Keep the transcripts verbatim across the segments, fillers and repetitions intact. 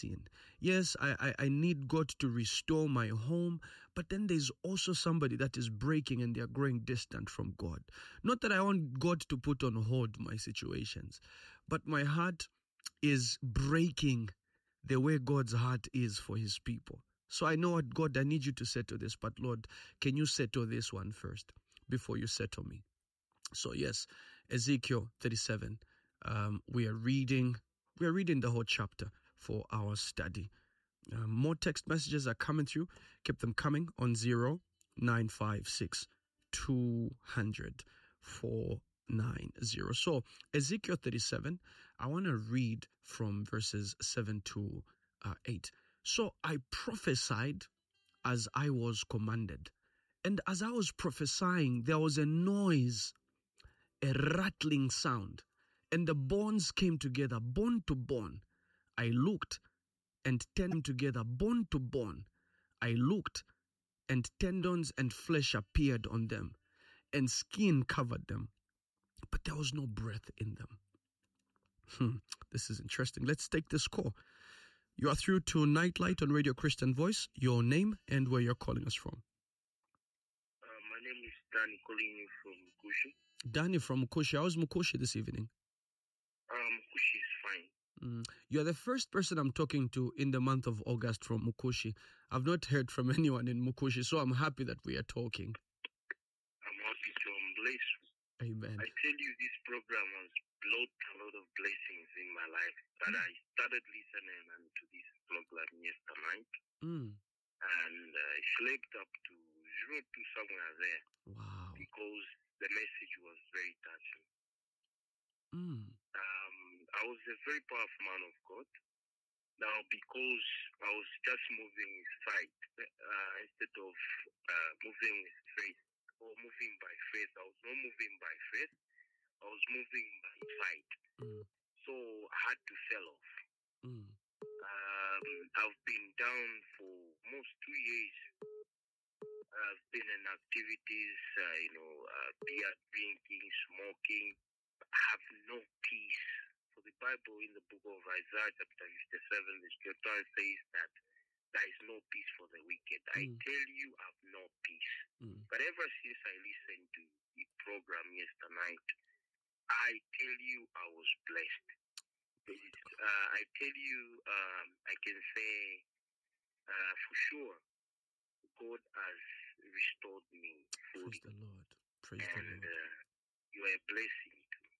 sin. Yes, I, I, I need God to restore my home, but then there's also somebody that is breaking and they're growing distant from God. Not that I want God to put on hold my situations, but my heart is breaking the way God's heart is for his people. So I know what, God, I need you to settle this, but Lord, can you settle this one first before you settle me? So yes, Ezekiel thirty-seven, um, we are reading, we are reading the whole chapter for our study. Uh, more text messages are coming through. Keep them coming on zero nine five six two hundred four nine zero. So Ezekiel thirty-seven, I want to read from verses seven to uh, eight. So I prophesied as I was commanded. And as I was prophesying, there was a noise, a rattling sound, and the bones came together, bone to bone. I looked, and tendon together, bone to bone. I looked, and tendons and flesh appeared on them, and skin covered them, but there was no breath in them. Hmm, this is interesting. Let's take this call. You are through to Nightlight on Radio Christian Voice. Your name and where you're calling us from. Uh, my name is Danny, calling you from Mukushi. Danny from Mukushi. How's Mukushi this evening? Um, Mukushi is fine. Mm. You're the first person I'm talking to in the month of August from Mukushi. I've not heard from anyone in Mukushi, so I'm happy that we are talking. I'm happy to bless you. Amen. I tell you, this program has brought a lot of blessings in my life. But I started listening to this program yesterday night. Mm. And I slept up to zero two somewhere there. Wow. Because the message was very touching. Mm. Um, I was a very powerful man of God. Now, because I was just moving with sight uh, instead of uh, moving with faith or moving by faith, I was not moving by faith. I was moving by sight. Mm. So I had to sell off. Mm. Um, I've been down for almost two years. I've been in activities, uh, you know, uh, beer drinking, smoking. I have no peace. For the Bible in the book of Isaiah chapter fifty-seven, the scripture says that there is no peace for the wicked. Mm. I tell you, I have no peace. Mm. But ever since I listened to the program yesterday night, I tell you, I was blessed. Uh, I tell you, um, I can say uh, for sure, God has restored me fully. Praise the Lord. Praise and, the Lord. Uh, you are a blessing to me.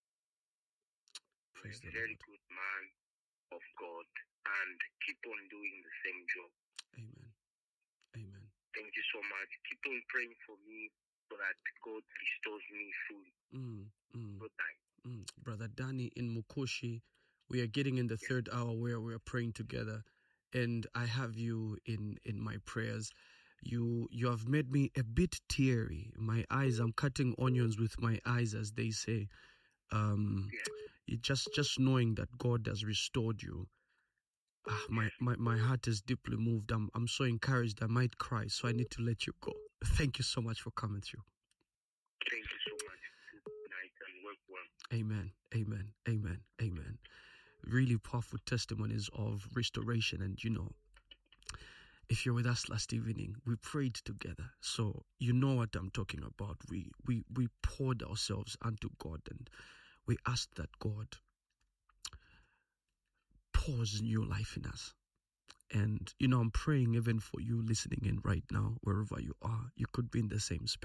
Praise You're the a very Lord. good man of God, and keep on doing the same job. Amen. Amen. Thank you so much. Keep on praying for me so that God restores me fully. Mm, mm, Good night. mm. Brother Danny in Mukushi, we are getting in the yeah. third hour where we are praying together, and I have you in, in my prayers. You you have made me a bit teary. My eyes, I'm cutting onions with my eyes, as they say. Um, yeah. it just just knowing that God has restored you. Ah, my, my, my heart is deeply moved. I'm I'm so encouraged I might cry, so I need to let you go. Thank you so much for coming through. Thank you so much. Good night and work well. Amen. Amen. Amen. Amen. Really powerful testimonies of restoration. And you know, if you're with us last evening, we prayed together. So you know what I'm talking about. We we we poured ourselves unto God, and we asked that God pours new life in us. And, you know, I'm praying even for you listening in right now, wherever you are. You could be in the same space.